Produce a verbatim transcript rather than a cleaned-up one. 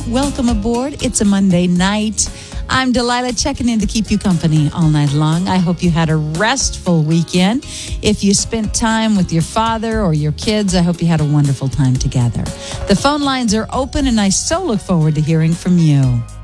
Welcome aboard. It's a Monday night. I'm Delilah, checking in to keep you company all night long. I hope you had a restful weekend. If you spent time with your father or your kids, I hope you had a wonderful time together. The phone lines are open, and I so look forward to hearing from you.